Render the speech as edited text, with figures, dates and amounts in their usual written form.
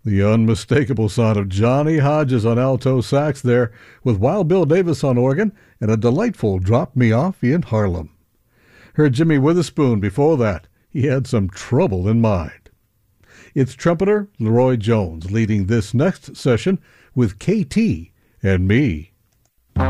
The unmistakable sound of Johnny Hodges on alto sax there, with Wild Bill Davis on organ, and a delightful Drop Me Off in Harlem. Heard Jimmy Witherspoon before that. He had some trouble in mind. It's trumpeter Leroy Jones leading this next session with KT and Me.